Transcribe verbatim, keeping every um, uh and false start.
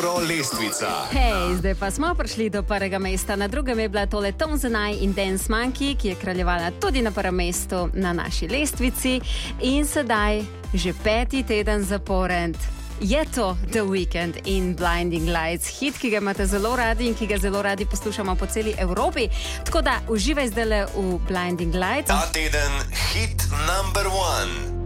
Lestvica. Hej, zdaj pa smo prišli do prvega mesta. Na drugem je bila tole Tom Zenaj in Dance Monkey, ki je kraljevala tudi na prvem mestu na naši lestvici. In sedaj že peti teden zapored je to The Weeknd in Blinding Lights. Hit, ki ga imate zelo radi in ki ga zelo radi poslušamo po celi Evropi. Tako da uživaj zdaj v Blinding Lights. Ta teden hit number one.